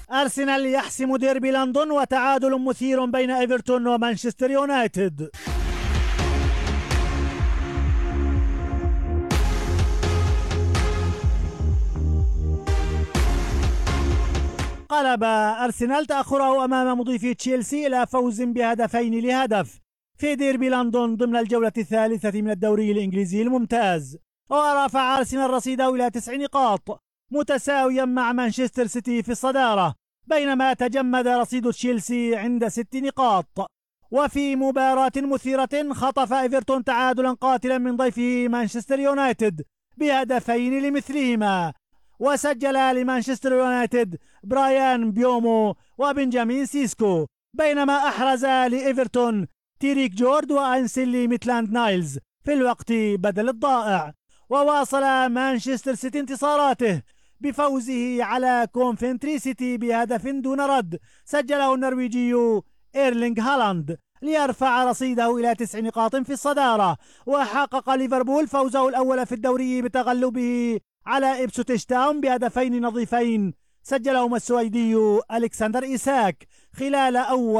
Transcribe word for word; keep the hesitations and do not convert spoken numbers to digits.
أرسنال يحسم ديربي لندن وتعادل مثير بين إيفرتون ومانشستر يونايتد. قلب أرسنال تأخره أمام مضيف تشيلسي إلى فوز بهدفين لهدف في ديربي لندن ضمن الجولة الثالثة من الدوري الإنجليزي الممتاز، ورفع أرسنال رصيده إلى تسع نقاط متساويا مع مانشستر سيتي في الصدارة، بينما تجمد رصيد تشيلسي عند ست نقاط. وفي مباراة مثيرة خطف إيفرتون تعادلا قاتلا من ضيفه مانشستر يونايتد بهدفين لمثلهما، وسجل لمانشستر يونايتد برايان بيومو وبنجامين سيسكو، بينما أحرز لإيفرتون تيريك جورد وأنسيلي ميتلاند نايلز في الوقت بدل الضائع. وواصل مانشستر سيتي انتصاراته بفوزه على كونفنتري سيتي بهدف دون رد سجله النرويجي إيرلينغ هالاند ليرفع رصيده إلى تسع نقاط في الصدارة. وحقق ليفربول فوزه الأول في الدوري بتغلبه على إبسوتش تاون بهدفين نظيفين سجلهما السويدي ألكسندر إيساك خلال أول